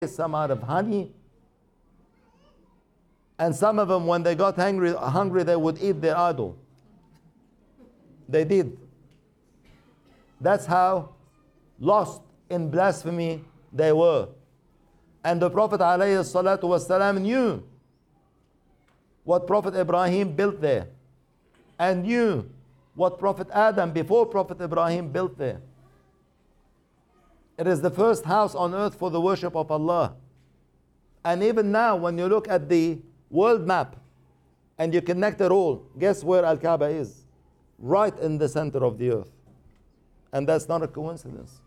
some out of honey. And some of them, when they got hungry, they would eat their idol. They did. That's how lost in blasphemy they were. And the Prophet ﷺ knew what Prophet Ibrahim built there, and knew what Prophet Adam before Prophet Ibrahim built there. It is the first house on earth for the worship of Allah. And even now, when you look at the world map and you connect it all, guess where Al-Kaaba is? Right in the center of the earth. And that's not a coincidence.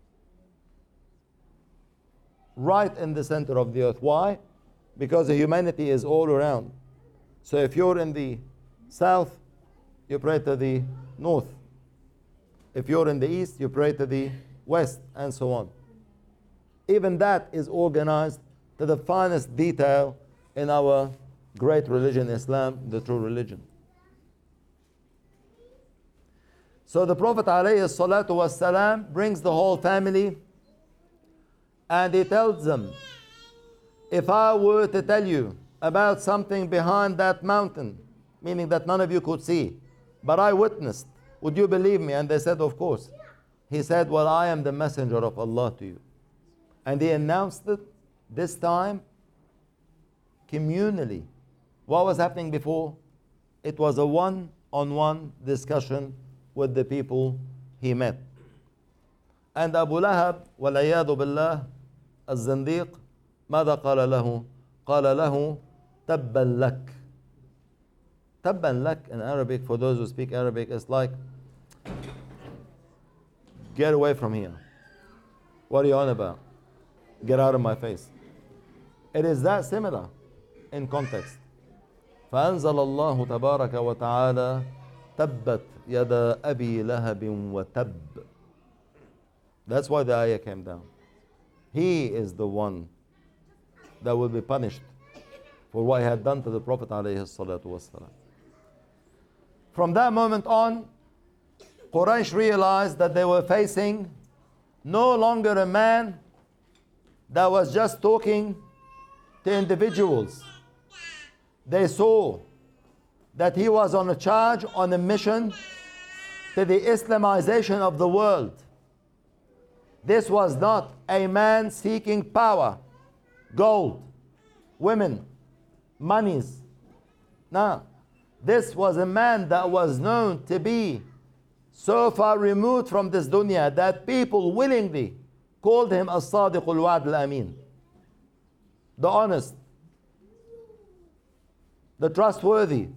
Right in the center of the earth. Why? Because the humanity is all around. So if you're in the south, you pray to the north. If you're in the east, you pray to the west, and so on. Even that is organized to the finest detail in our great religion, Islam, the true religion. So the Prophet ﷺ brings the whole family, and he tells them, if I were to tell you about something behind that mountain, meaning that none of you could see, but I witnessed, would you believe me? And they said, of course. He said, well, I am the messenger of Allah to you. And he announced it this time communally. What was happening before? It was a one-on-one discussion with the people he met. And Abu Lahab, وَالْعِيَاذُ بِاللَّهِ الزَّنْدِيقِ ماذا قال له؟ قال له تَبًّا لَكَ. تَبًّا لَكَ in Arabic, for those who speak Arabic, is like, get away from here. What are you on about? Get out of my face. It is that similar in context. فأنزل الله تبارك وتعالى تبت يدا أبي لهب وتب. That's why the ayah came down. He is the one that will be punished for what he had done to the Prophet ﷺ. From that moment on, Quraysh realized that they were facing no longer a man that was just talking to individuals. They saw that he was on a charge, on a mission to the Islamization of the world. This was not a man seeking power, gold, women, monies. No. This was a man that was known to be so far removed from this dunya that people willingly called him as-sadiq al-wa'd al-amin, the honest, the trustworthy.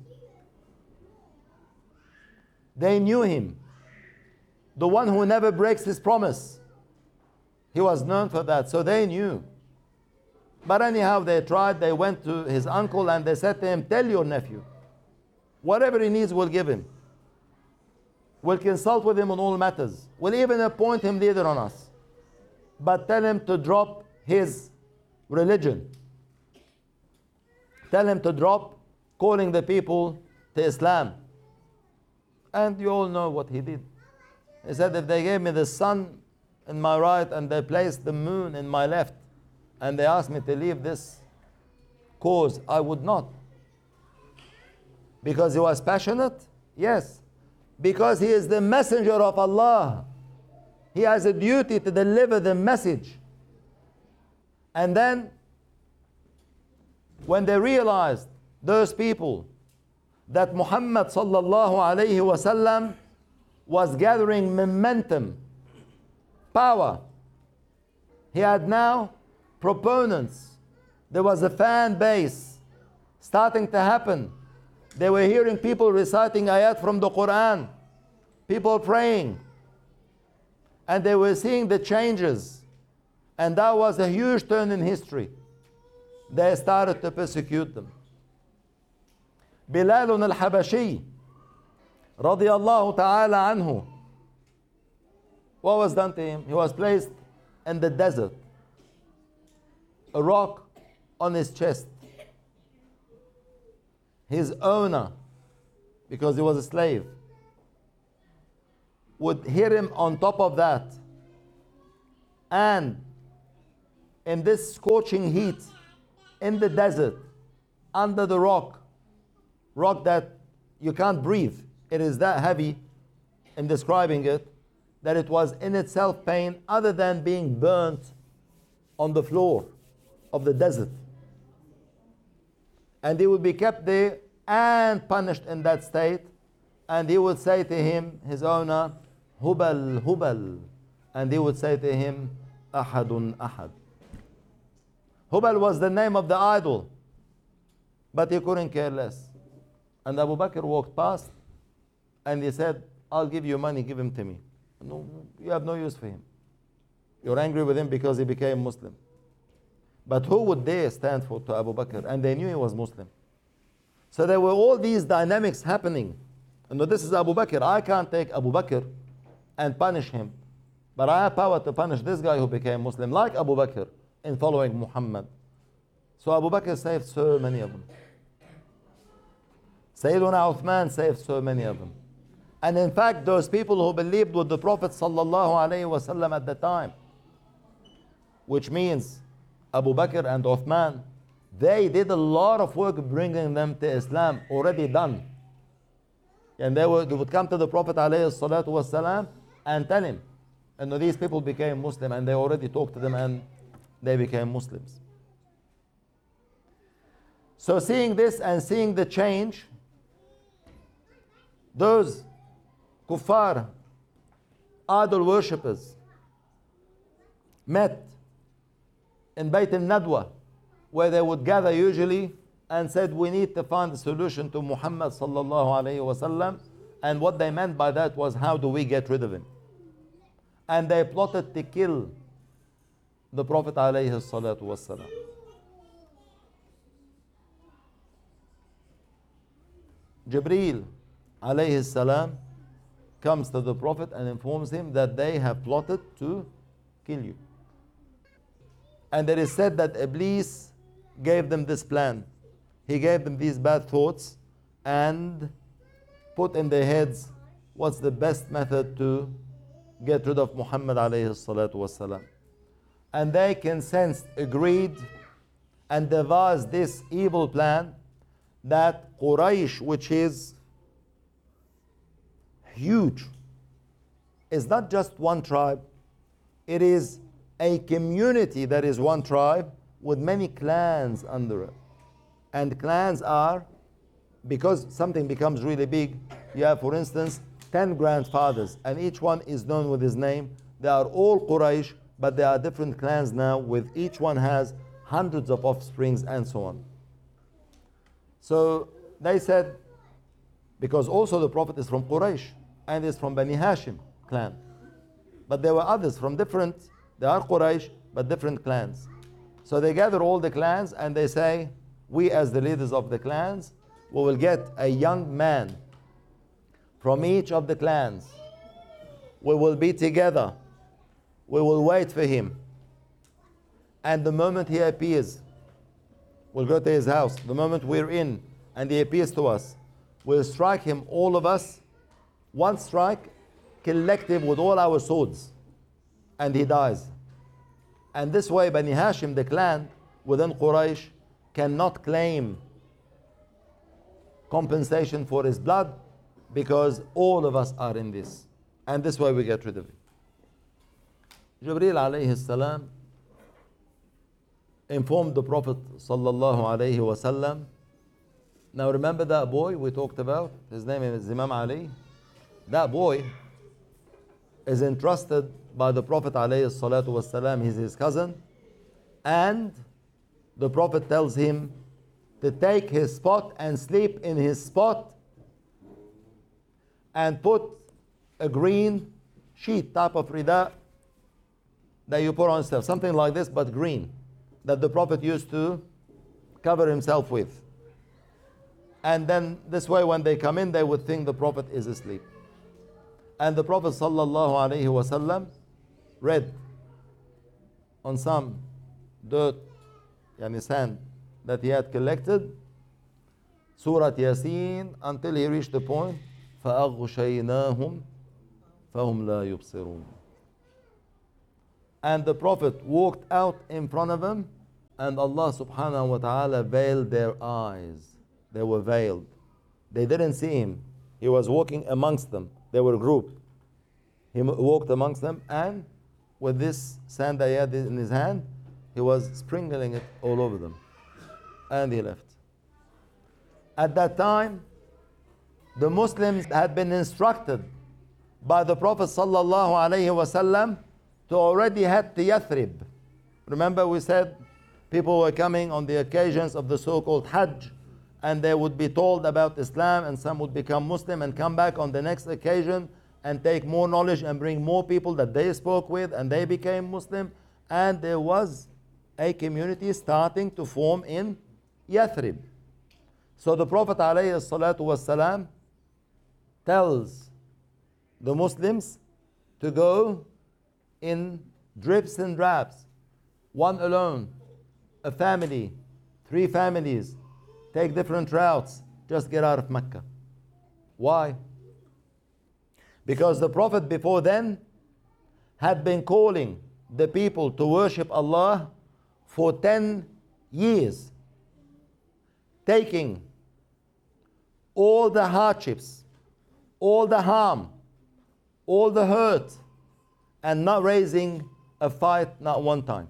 They knew him, the one who never breaks his promise. He was known for that, so they knew. But anyhow, they tried. They went to his uncle and they said to him, tell your nephew, whatever he needs, we'll give him. We'll consult with him on all matters. We'll even appoint him leader on us. But tell him to drop his religion. Tell him to drop calling the people to Islam. And you all know what he did. He said, if they gave me the sun in my right and they placed the moon in my left, and they asked me to leave this cause, I would not. Because he was passionate? Yes. Because he is the messenger of Allah. He has a duty to deliver the message. And then, when they realized, those people, that Muhammad sallallahu alayhi wasallam was gathering momentum, power, he had now proponents. There was a fan base starting to happen. They were hearing people reciting ayat from the Quran, people praying, and they were seeing the changes. And that was a huge turn in history. They started to persecute them. Bilal al-Habashi, radiyallahu ta'ala anhu, what was done to him? He was placed in the desert, a rock on his chest. His owner, because he was a slave, would hit him on top of that and in this scorching heat, in the desert, under the rock that you can't breathe. It is that heavy in describing it, that it was in itself pain other than being burnt on the floor of the desert. And he would be kept there and punished in that state. And he would say to him, his owner, Hubal, Hubal. And he would say to him, Ahadun, Ahad. Hubal was the name of the idol, but he couldn't care less. And Abu Bakr walked past and he said, I'll give you money, give him to me. No, you have no use for him. You're angry with him because he became Muslim. But who would dare stand for to Abu Bakr? And they knew he was Muslim. So there were all these dynamics happening. And this is Abu Bakr. I can't take Abu Bakr and punish him. But I have power to punish this guy who became Muslim, like Abu Bakr, in following Muhammad. So Abu Bakr saved so many of them. Sayyiduna Uthman saved so many of them. And in fact, those people who believed with the Prophet sallallahu alaihi wasallam at the time, which means Abu Bakr and Uthman, they did a lot of work bringing them to Islam, already done. And they would come to the Prophet alayhi salatu wasalam and tell him, and these people became Muslim, and they already talked to them and they became Muslims. So seeing this and seeing the change, those kuffar, idol worshippers, met in Bayt al-Nadwa, where they would gather usually and said, we need to find a solution to Muhammad sallallahu alayhi wasallam. And what they meant by that was, how do we get rid of him? And they plotted to kill the Prophet alayhi salatu wasallam. Jibreel alayhi salam comes to the Prophet and informs him that they have plotted to kill you. And it is said that Iblis gave them this plan. He gave them these bad thoughts and put in their heads what's the best method to get rid of Muhammad alayhi salatu wasalam. And they consensed, agreed, and devised this evil plan that Quraysh, which is huge, is not just one tribe, it is a community that is one tribe with many clans under it. And clans are, because something becomes really big, you have, for instance, 10 grandfathers, and each one is known with his name. They are all Quraysh, but there are different clans now, with each one has hundreds of offsprings and so on. So they said, because also the Prophet is from Quraysh and is from Bani Hashim clan, but there were others from different, they are Quraysh, but different clans. So they gather all the clans and they say, we as the leaders of the clans, we will get a young man from each of the clans. We will be together. We will wait for him. And the moment he appears, we'll go to his house. The moment we're in and he appears to us, we'll strike him, all of us, one strike, collective with all our swords. And he dies. And this way, Bani Hashim, the clan within Quraysh, cannot claim compensation for his blood, because all of us are in this. And this way we get rid of it. Jibreel alayhi salam informed the Prophet sallallahu alayhi wasallam. Now remember that boy we talked about? His name is Imam Ali. That boy is entrusted by the Prophet alayhi salatu wasallam. He's his cousin. And the Prophet tells him to take his spot and sleep in his spot, and put a green sheet type of rida that you put on yourself, something like this but green, that the Prophet used to cover himself with. And then this way when they come in, they would think the Prophet is asleep. And the Prophet sallallahu alaihi wasallam read on some dirt, yani sand, that he had collected, Surah Yasin, until he reached the point, فَأَغْشَيْنَاهُمْ فَهُمْ لَا يُبْصِرُونَ. And the Prophet walked out in front of him, and Allah subhanahu wa ta'ala veiled their eyes. They were veiled. They didn't see him. He was walking amongst them. They were grouped. He walked amongst them, and with this sand that he had in his hand, he was sprinkling it all over them. And he left. At that time, the Muslims had been instructed by the Prophet sallallahu alaihi wasallam to already head to Yathrib. Remember we said people were coming on the occasions of the so-called Hajj, and they would be told about Islam, and some would become Muslim and come back on the next occasion and take more knowledge and bring more people that they spoke with, and they became Muslim. And there was a community starting to form in Yathrib. So the Prophet ﷺ tells the Muslims to go in drips and drabs, one alone, a family, 3 families, take different routes, just get out of Mecca. Why? Because the Prophet before then had been calling the people to worship Allah for 10 years, taking all the hardships, all the harm, all the hurt, and not raising a fight not one time.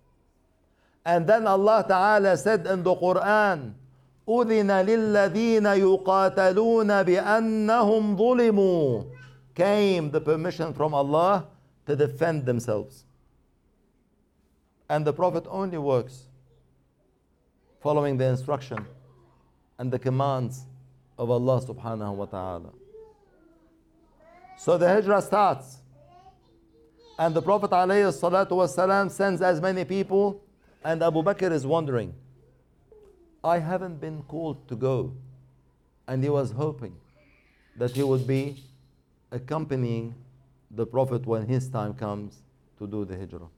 And then Allah Ta'ala said in the Quran, أُذِنَ لِلَّذِينَ يُقَاتَلُونَ بِأَنَّهُمْ ظُلِمُوا. Came the permission from Allah to defend themselves. And the Prophet only works following the instruction and the commands of Allah subhanahu wa ta'ala. So the hijrah starts, and the Prophet alayhi salatu wasalam sends as many people, and Abu Bakr is wondering, I haven't been called to go. And he was hoping that he would be accompanying the Prophet when his time comes to do the hijrah.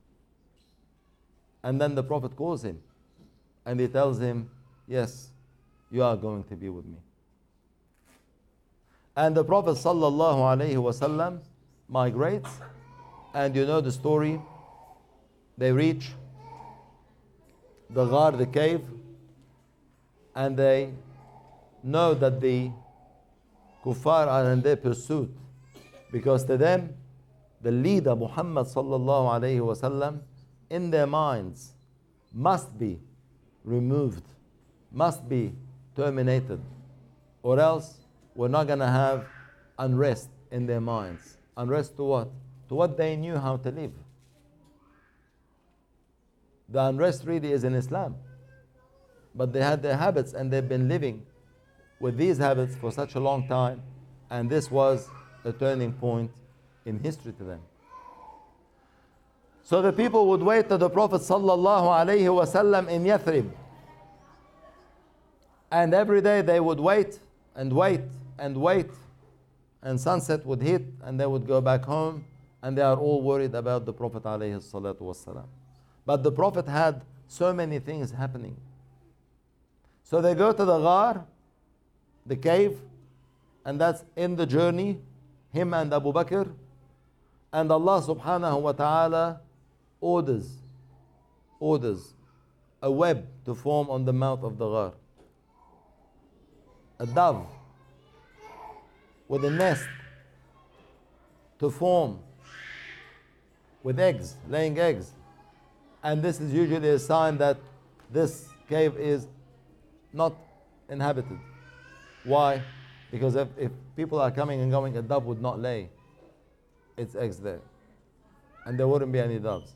And then the Prophet calls him and he tells him, yes, you are going to be with me. And the Prophet sallallahu alaihi wasallam migrates, and you know the story. They reach the Ghar, the cave, and they know that the kuffar are in their pursuit, because to them the leader Muhammad sallallahu alaihi wasallam in their minds must be removed, must be terminated, or else we're not going to have unrest in their minds. Unrest to what? To what they knew how to live. The unrest really is in Islam, but they had their habits and they've been living with these habits for such a long time, and this was a turning point in history to them. So the people would wait to the Prophet sallallahu alaihi wasallam in Yathrib, and every day they would wait and wait and wait, and sunset would hit and they would go back home, and they are all worried about the Prophet alayhi salatu wasalam. But the Prophet had so many things happening. So they go to the Ghar, the cave, and that's in the journey, him and Abu Bakr, and Allah subhanahu wa ta'ala orders a web to form on the mouth of the Ghar. A dove with a nest to form with eggs, laying eggs. And this is usually a sign that this cave is not inhabited. Why? Because if people are coming and going, a dove would not lay its eggs there, and there wouldn't be any doves.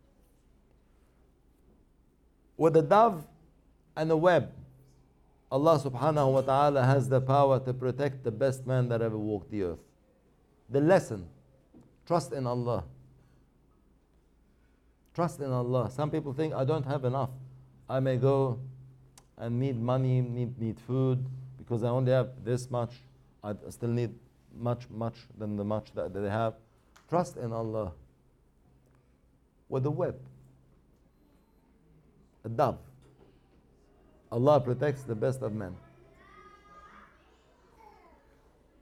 With a dove and a web, Allah subhanahu wa ta'ala has the power to protect the best man that ever walked the earth. The lesson, trust in Allah. Trust in Allah. Some people think, I don't have enough. I may go and need money, need food, because I only have this much. I still need much than the much that they have. Trust in Allah. With a web, a dove, Allah protects the best of men.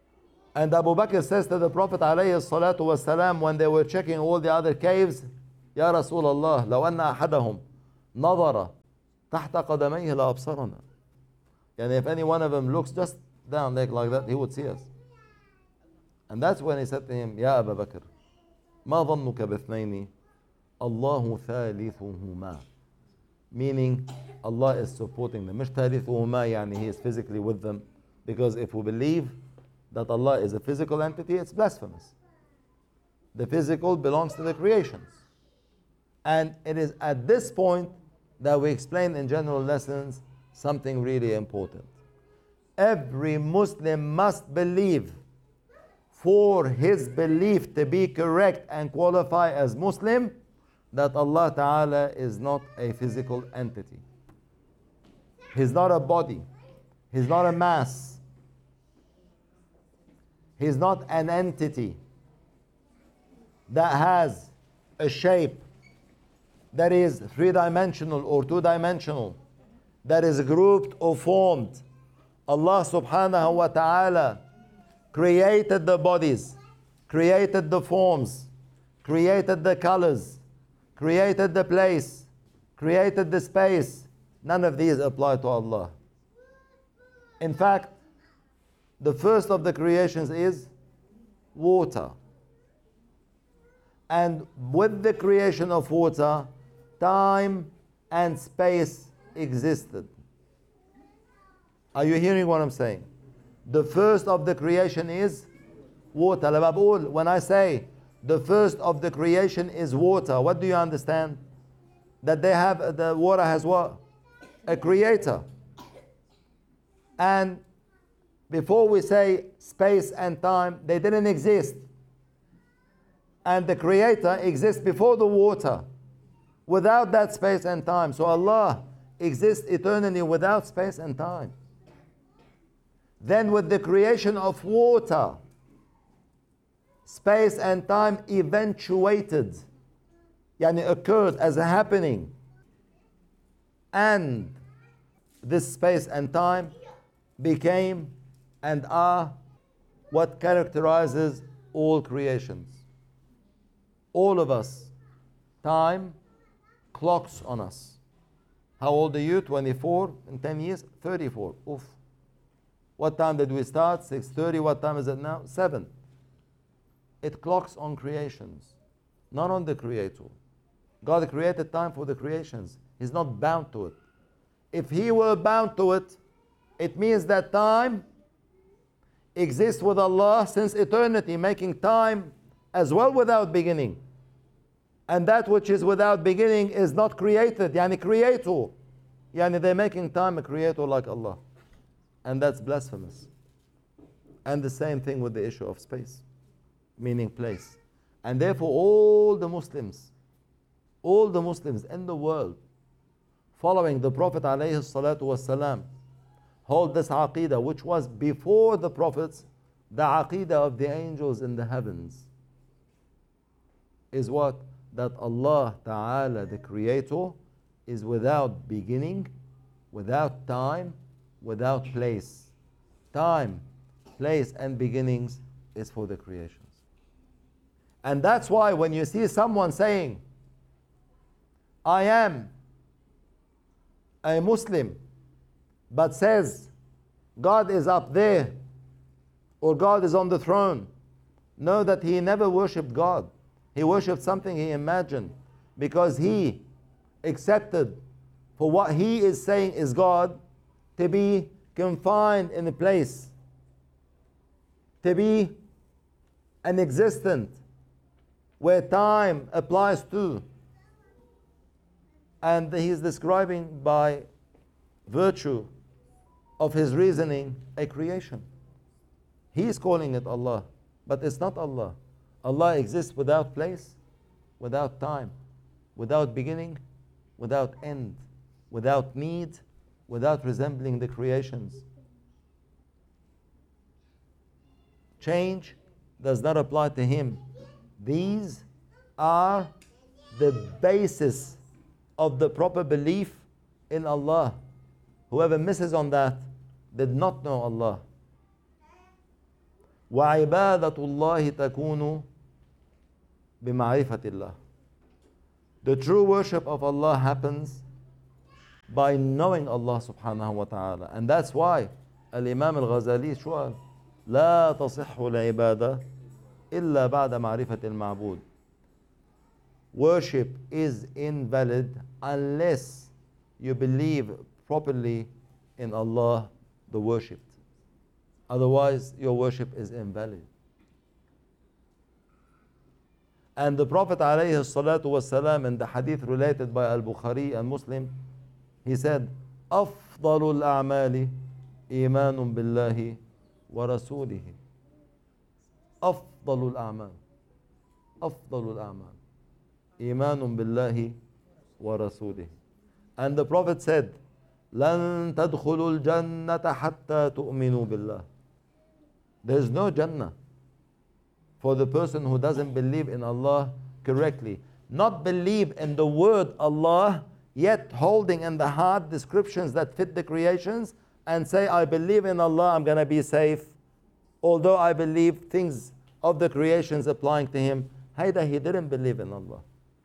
And Abu Bakr says to the Prophet alayhi salatu wasalam, when they were checking all the other caves, يا رسول الله لو أن أحدهم نظر تحت قدميه لأبصرنا. And if any one of them looks just down like that, he would see us. And that's when he said to him, يا أبا بكر ما ظنك باثنين الله ثالثهما. Meaning Allah is supporting them. مش ثالثهما يعني he is physically with them. Because if we believe that Allah is a physical entity, it's blasphemous. The physical belongs to the creations. And it is at this point that we explain in general lessons something really important. Every Muslim must believe, for his belief to be correct and qualify as Muslim, that Allah Ta'ala is not a physical entity. He's not a body. He's not a mass. He's not an entity that has a shape that is three-dimensional or two-dimensional, that is grouped or formed. Allah subhanahu wa ta'ala created the bodies, created the forms, created the colors, created the place, created the space. None of these apply to Allah. In fact, the first of the creations is water. And with the creation of water, time and space existed. Are you hearing what I'm saying? The first of the creation is water. When I say the first of the creation is water, what do you understand? That the water has what? A creator. And before we say space and time, they didn't exist. And the creator exists before the water, without that space and time. So Allah exists eternally without space and time. Then with the creation of water, space and time eventuated, yani occurred as a happening. And this space and time became and are what characterizes all creations. All of us, time clocks on us. How old are you? 24. In 10 years? 34. Oof. What time did we start? 6:30. What time is it now? 7. It clocks on creations, not on the creator. God created time for the creations. He's not bound to it. If he were bound to it, it means that time exists with Allah since eternity, making time as well without beginning. And that which is without beginning is not created, yani creator. Yani they're making time a creator like Allah. And that's blasphemous. And the same thing with the issue of space, meaning place. And therefore all the Muslims in the world following the Prophet ﷺ hold this aqidah, which was before the prophets, the aqidah of the angels in the heavens. Is what? That Allah Ta'ala, the Creator, is without beginning, without time, without place. Time, place, and beginnings is for the creations. And that's why when you see someone saying, I am a Muslim, but says God is up there or God is on the throne, know that he never worshipped God. He worshipped something he imagined, because he accepted for what he is saying is God to be confined in a place, to be an existent where time applies to. And he is describing by virtue of his reasoning a creation. He is calling it Allah, but it's not Allah. Allah exists without place, without time, without beginning, without end, without need, without resembling the creations. Change does not apply to him. These are the basis of the proper belief in Allah. Whoever misses on that did not know Allah. وَعِبَادَةُ اللَّهِ تَكُونُ بِمَعْرِفَةِ اللَّهِ. The true worship of Allah happens by knowing Allah subhanahu wa ta'ala. And that's why Al-Imam Al-Ghazali شو قال؟ لا تصح العبادة إلا بعد معرفة المعبود. Worship is invalid unless you believe properly in Allah, the worshipped. Otherwise, your worship is invalid. And the Prophet ﷺ, in the hadith related by Al-Bukhari and Muslim, he said, أفضل الأعمال إيمان بالله ورسوله. أفضل الأعمال أفضل الأعمال إيمان بالله ورسوله. And the Prophet said, لن تدخلوا الجنة حتى تؤمنوا بالله. There is no Jannah for the person who doesn't believe in Allah correctly. Not believe in the word Allah, yet holding in the heart descriptions that fit the creations, and say, I believe in Allah, I'm going to be safe. Although I believe things of the creations applying to him. Hayda, he didn't believe in Allah.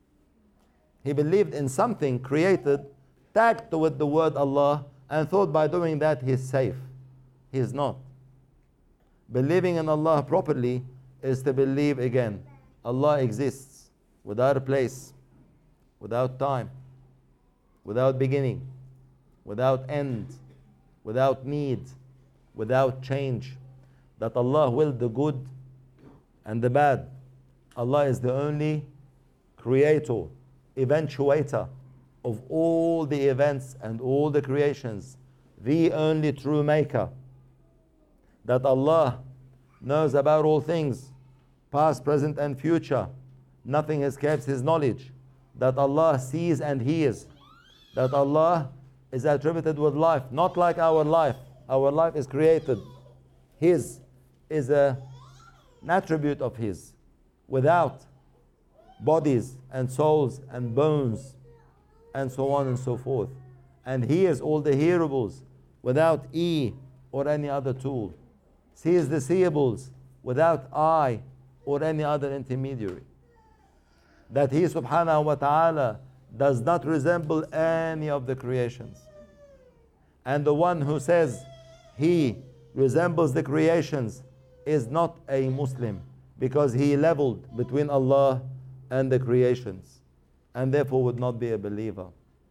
He believed in something created, tagged with the word Allah, and thought by doing that he's safe. He is not. Believing in Allah properly is to believe again, Allah exists without a place, without time, without beginning, without end, without need, without change. That Allah willed the good and the bad. Allah is the only creator, eventuator of all the events and all the creations, the only true maker. That Allah knows about all things, past, present, and future. Nothing escapes His knowledge. That Allah sees and hears. That Allah is attributed with life, not like our life. Our life is created. His is an attribute of His, without bodies and souls and bones and so on and so forth. And He is all the hearables without E or any other tool. He is the seeables without eye or any other intermediary. That He subhanahu wa ta'ala does not resemble any of the creations. And the one who says he resembles the creations is not a Muslim, because he leveled between Allah and the creations, and therefore would not be a believer.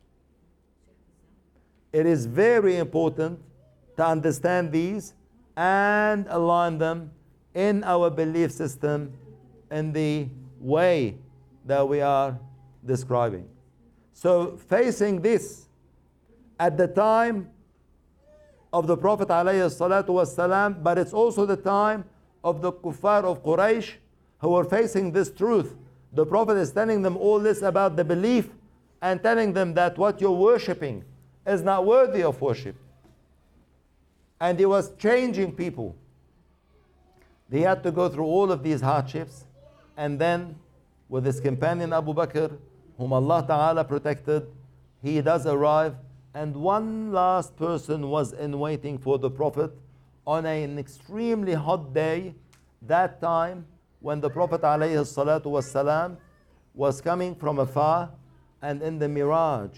It is very important to understand these and align them in our belief system in the way that we are describing. So facing this at the time of the Prophet ﷺ, but it's also the time of the kuffar of Quraysh who were facing this truth. The Prophet is telling them all this about the belief and telling them that what you're worshipping is not worthy of worship. And he was changing people. They had to go through all of these hardships, and then with his companion Abu Bakr, whom Allah Ta'ala protected, he does arrive, and one last person was in waiting for the Prophet on an extremely hot day, that time when the Prophet ﷺ was coming from afar, and in the mirage,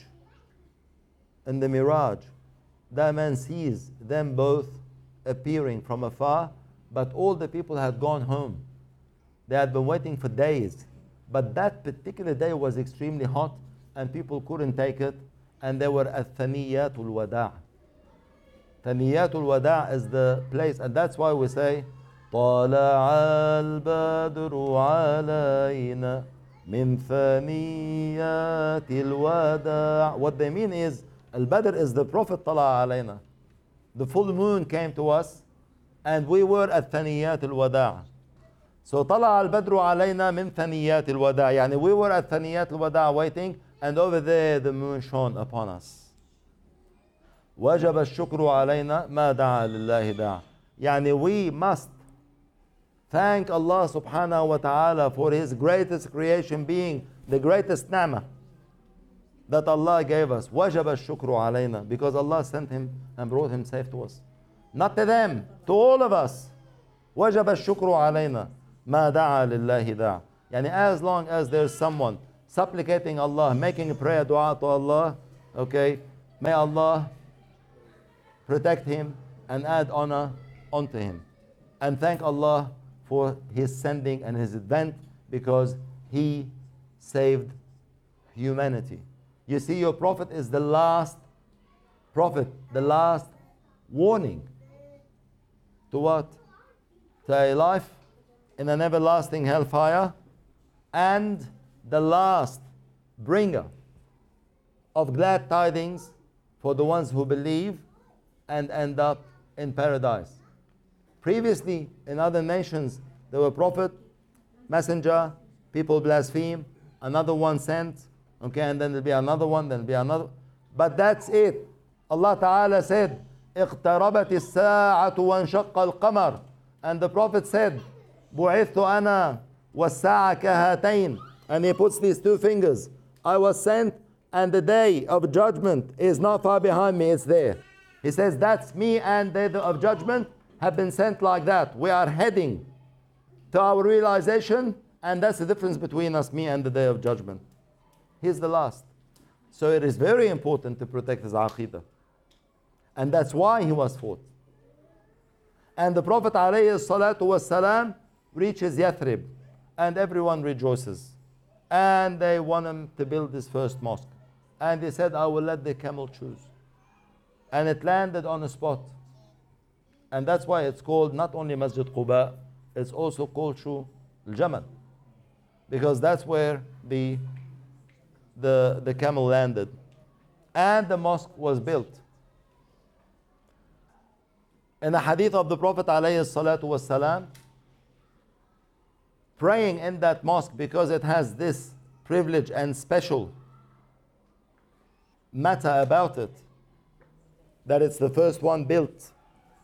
that man sees them both appearing from afar, but all the people had gone home. They had been waiting for days, but that particular day was extremely hot and people couldn't take it, and they were at Thaniyatul Wada'. Thaniyatul Wada' is the place, and that's why we say طَلَعَ الْبَدْرُ عَلَيْنَا مِنْ ثَنِيَّاتِ الْوَدَاعِ. What they mean is, Al-Badr is the Prophet طَلَعَ عَلَيْنَا. The full moon came to us, and we were at Thaniyatul Wada'. So طَلَعَ الْبَدْرُ عَلَيْنَا مِنْ ثَنِيَّاتِ الْوَدَاعِ. Yani we were at Thaniyatul Wada' waiting, and over there the moon shone upon us. وَجَبَ الشُّكْرُ عَلَيْنَا مَا دَعَى لِلَّهِ دَعَى. Yani we must thank Allah subhanahu wa ta'ala for His greatest creation being the greatest ni'mah that Allah gave us. وَجَبَ الشُّكْرُ عَلَيْنَا. Because Allah sent Him and brought Him safe to us. Not to them, to all of us. وَجَبَ الشُّكْرُ عَلَيْنَا مَا دَعَى لِلَّهِ دَعَى. Yani as long as there's someone supplicating Allah, making a prayer, dua to Allah, okay, may Allah protect him and add honor onto him. And thank Allah for his sending and his advent, because he saved humanity. You see, your prophet is the last prophet, the last warning to what? To a life in an everlasting hellfire, and the last bringer of glad tidings for the ones who believe and end up in paradise. Previously, in other nations, there were prophet, messenger, people blaspheme, another one sent, okay, and then there'll be another one, then there'll be another. But that's it. Allah Ta'ala said, اقتربت الساعة وانشق القمر. And the Prophet said, بعثت أنا والساعة كهاتين. And he puts these two fingers. I was sent, and the day of judgment is not far behind me, it's there. He says, that's me, and the day of judgment have been sent like that. We are heading to our realization, and that's the difference between us, me, and the day of judgment. He's the last. So it is very important to protect his aqidah. And that's why he was fought. And the Prophet ﷺ reaches Yathrib, and everyone rejoices. And they want him to build his first mosque. And he said, I will let the camel choose. And it landed on a spot. And that's why it's called not only Masjid Quba, it's also called Shu al-Jamal. Because that's where the camel landed. And the mosque was built. In the hadith of the Prophet ﷺ, praying in that mosque, because it has this privilege and special matter about it, that it's the first one built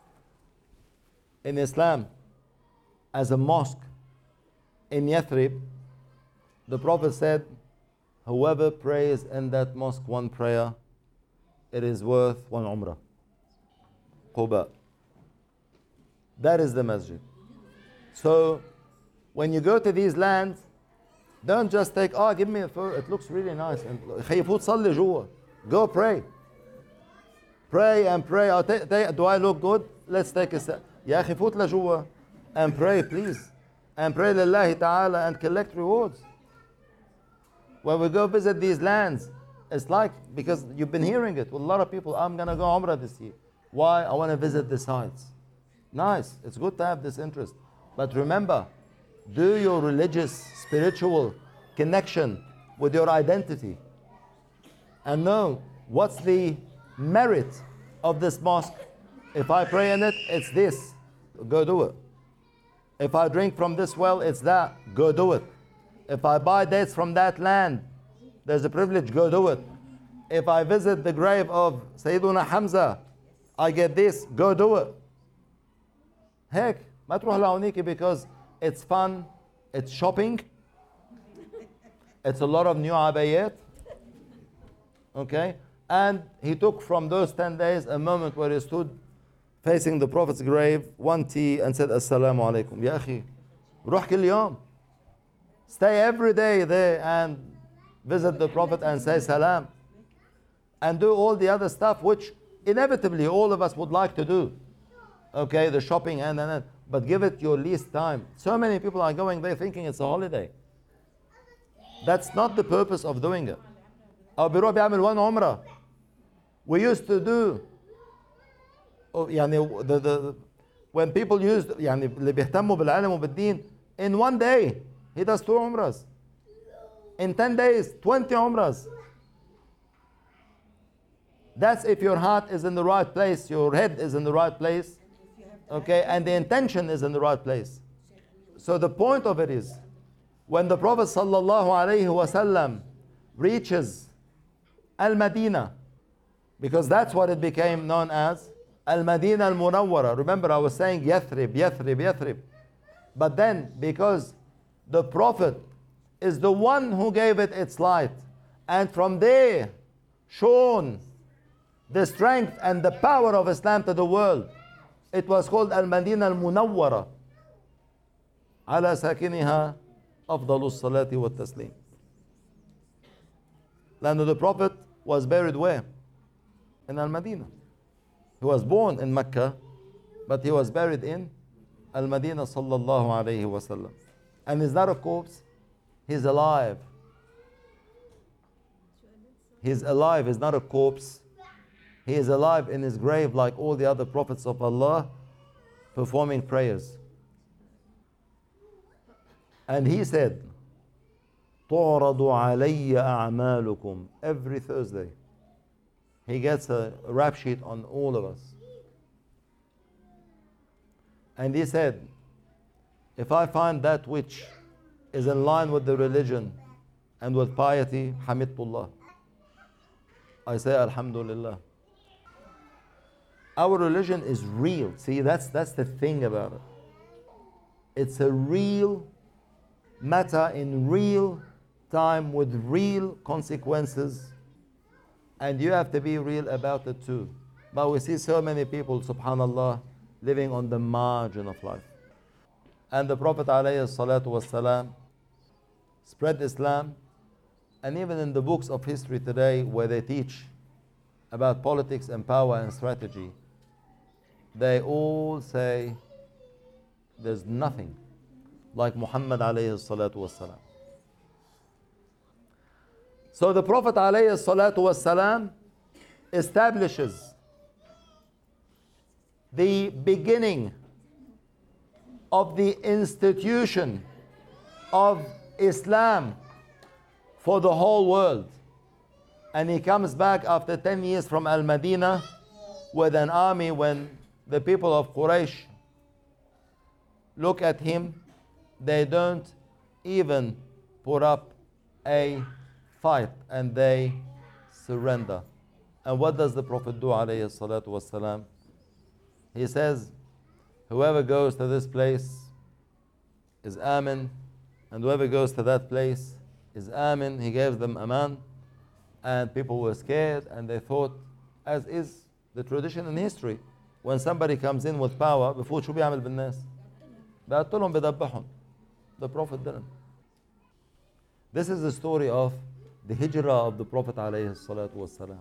in Islam as a mosque in Yathrib. The Prophet said, whoever prays in that mosque one prayer, it is worth one umrah. Quba. That is the masjid. So when you go to these lands, don't just take, oh, give me a photo, it looks really nice. And go pray. Pray and pray. Do I look good? Let's take a step. يا أخي فوت لجوا and pray, please. And pray لله تعالى and collect rewards. When we go visit these lands, it's like, because you've been hearing it with a lot of people, I'm going to go Umrah this year. Why? I want to visit the sites. Nice. It's good to have this interest. But remember, do your religious, spiritual connection with your identity. And know what's the merit of this mosque. If I pray in it, it's this. Go do it. If I drink from this well, it's that. Go do it. If I buy dates from that land, there's a privilege. Go do it. If I visit the grave of Sayyiduna Hamza, I get this. Go do it. Heck, ما تروح لهونيك because it's fun, it's shopping, it's a lot of new abayat. Okay? And he took from those 10 days a moment where he stood facing the Prophet's grave, one tea, and said, Assalamu alaikum. Ya akhi, روح كل يوم. Stay every day there and visit the Prophet and say salam. And do all the other stuff which inevitably all of us would like to do. Okay, the shopping and. But give it your least time. So many people are going there thinking it's a holiday. That's not the purpose of doing it. أو بيروح بيعمل one umrah. We used to do يعني when people used يعني اللي بيهتموا بالعلم وبالدين, in one day he does 2 umrahs. In 10 days 20 umrahs. That's if your heart is in the right place, your head is in the right place. Okay, and the intention is in the right place. So the point of it is, when the Prophet ﷺ reaches Al-Madinah, because that's what it became known as, Al-Madinah Al-Munawwara. Remember, I was saying Yathrib, Yathrib, Yathrib. But then, because the Prophet is the one who gave it its light, and from there shown the strength and the power of Islam to the world, it was called Al-Madinah Al-Munawwara. على ساكنها أفضل الصلاة والتسليم. Land of the Prophet was buried where? In Al-Madinah. He was born in Mecca, but he was buried in Al-Madinah sallallahu alayhi wasallam. And he's not a corpse, he's alive. He's alive, he's not a corpse. He is alive in his grave like all the other prophets of Allah, performing prayers. And he said, تُعْرَضُ عَلَيَّ أَعْمَالُكُمْ. Every Thursday, he gets a rap sheet on all of us. And he said, if I find that which is in line with the religion and with piety, hamidullah, I say alhamdulillah. Our religion is real. See, that's the thing about it. It's a real matter in real time with real consequences, and you have to be real about it too. But we see so many people, subhanallah, living on the margin of life. And the Prophet ﷺ spread Islam, and even in the books of history today where they teach about politics and power and strategy, they all say there's nothing like Muhammad ﷺ. So the Prophet ﷺ establishes the beginning of the institution of Islam for the whole world. And he comes back after 10 years from Al-Madinah with an army. When the people of Quraysh look at him, they don't even put up a fight and they surrender. And what does the Prophet do, alayhi salatu wasalam? He says, whoever goes to this place is amin, and whoever goes to that place is amin. He gave them aman, and people were scared, and they thought, as is the tradition in history, when somebody comes in with power, before شو بيعمل بالناس؟ بيقتلهم بيذبحهم. The Prophet didn't. This is the story of the hijrah of the Prophet alayhi salatu wasalam.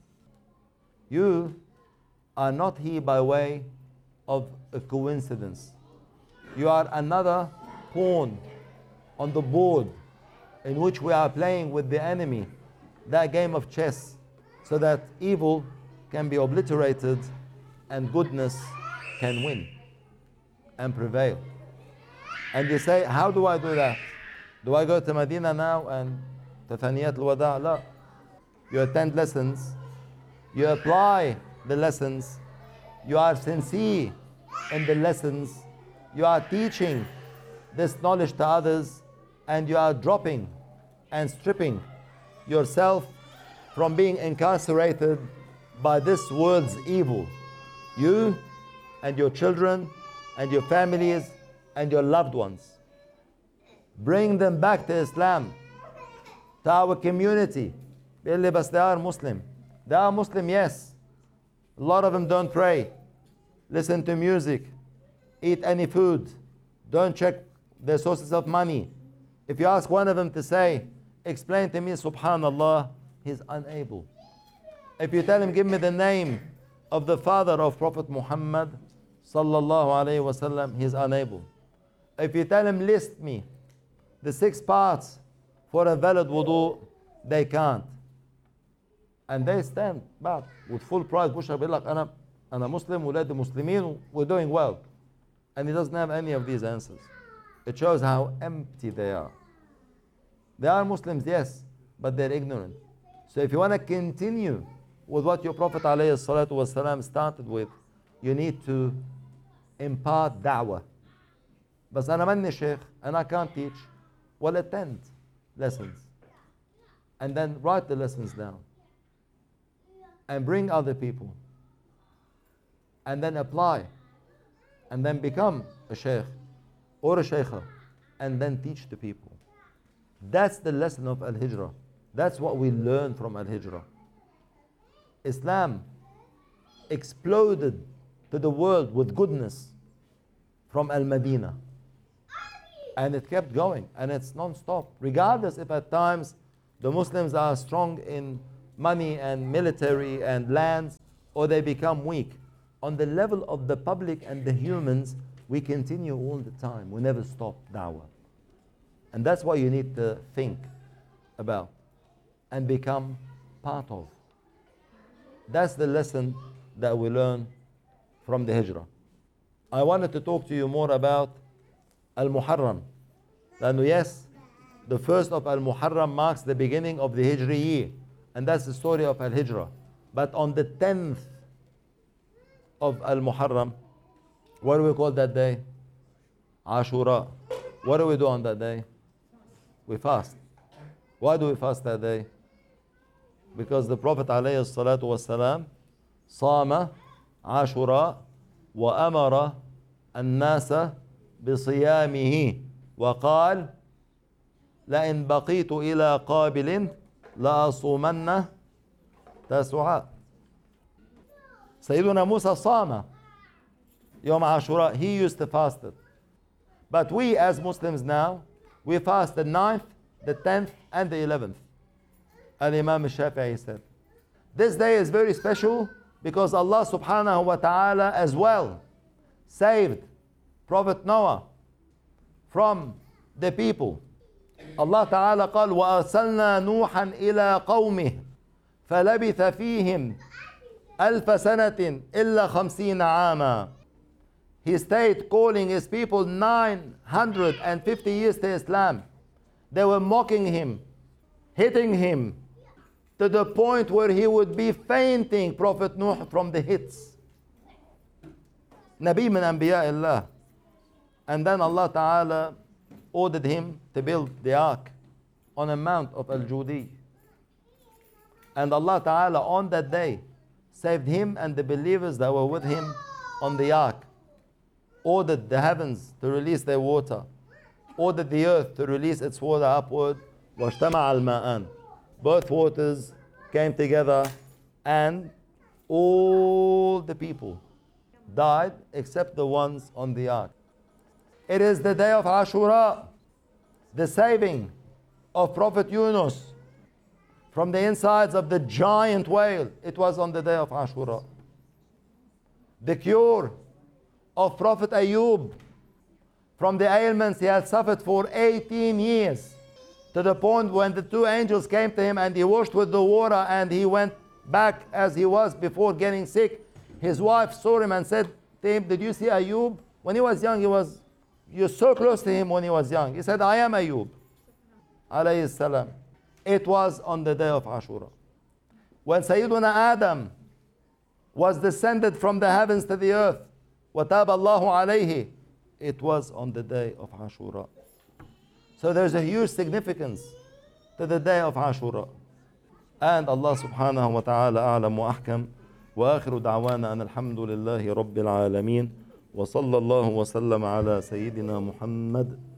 You are not here by way of a coincidence. You are another pawn on the board in which we are playing with the enemy, that game of chess, so that evil can be obliterated and goodness can win and prevail. And you say, how do I do that? Do I go to Medina now and Tathaniyat al-Wada'? La. You attend lessons, you apply the lessons, you are sincere in the lessons, you are teaching this knowledge to others, and you are dropping and stripping yourself from being incarcerated by this world's evil. You and your children and your families and your loved ones. Bring them back to Islam, to our community. But they are Muslim. They are Muslim, yes. A lot of them don't pray, listen to music, eat any food, don't check their sources of money. If you ask one of them to say, explain to me subhanallah, he's unable. If you tell him, give me the name of the father of Prophet Muhammad sallallahu alayhi wasallam, he's unable. If you tell him, list me the 6 parts for a valid wudu, they can't. And they stand back with full pride. Bushra بيقول لك أنا Muslim, ولادي مسلمين, we're doing well. And he doesn't have any of these answers. It shows how empty they are. They are Muslims, yes, but they're ignorant. So if you want to continue with what your Prophet ﷺ started with, you need to impart da'wah. بس أنا ماني شيخ and I can't teach. Well, attend lessons and then write the lessons down and bring other people and then apply and then become a sheikh or a sheikha and then teach the people. That's the lesson of Al-Hijrah. That's what we learn from Al-Hijrah. Islam exploded to the world with goodness from Al-Madinah. And it kept going, and it's non-stop. Regardless if at times The Muslims are strong in money and military and lands, or they become weak. On the level of the public and the humans, we continue all the time. We never stop da'wah. And that's what you need to think about and become part of. That's the lesson that we learn from the Hijrah. I wanted to talk to you more about Al-Muharram. And yes, the first of Al-Muharram marks the beginning of the Hijri year. And that's the story of Al-Hijrah. But on the 10th of Al-Muharram, what do we call that day? Ashura. What do we do on that day? We fast. Why do we fast that day? Because the Prophet ﷺ صام عاشوراء وأمر الناس بصيامه وقال لئن بقيت إلى قابل لأصومن تاسوعاء. Sayyiduna Musa صام يوم عاشوراء. He used to fast it. But we as Muslims now, we fast the 9th, the 10th, and the 11th. And Imam al-Shafi'i said, this day is very special because Allah subhanahu wa ta'ala as well saved Prophet Noah from the people. Allah ta'ala قال وَأَرْسَلْنَا نُوحًا إِلَىٰ قَوْمِهِ فَلَبِثَ فِيهِمْ أَلْفَ سَنَةٍ إِلَّا 50 عَامًا. He stayed calling his people 950 years to Islam. They were mocking him, hitting him, to the point where he would be fainting, Prophet Nuh, from the hits. Nabi min Anbiya Allah. And then Allah Ta'ala ordered him to build the ark on a mount of Al-Judi. And Allah Ta'ala on that day saved him and the believers that were with him on the ark. Ordered the heavens to release their water. Ordered the earth to release its water upward. وَاجْتَمَعَ الْمَاءَانِ. Both waters came together and all the people died except the ones on the ark. It is the day of Ashura, the saving of Prophet Yunus from the insides of the giant whale. It was on the day of Ashura. The cure of Prophet Ayub from the ailments he had suffered for 18 years, to the point when the two angels came to him and he washed with the water and he went back as he was before getting sick. His wife saw him and said to him, did you see Ayub? When he was young, you're so close to him when he was young. He said, I am Ayub, alayhi salam. It was on the day of Ashura. When Sayyiduna Adam was descended from the heavens to the earth, وَتَابَ اللَّهُ عَلَيْهِ, it was on the day of Ashura. So there's a huge significance to the day of Ashura. And Allah subhanahu wa ta'ala a'lam wa ahkam. Wa akhiru da'wana an alhamdulillahi rabbil alameen. Wa sallallahu wa sallam ala Sayyidina Muhammad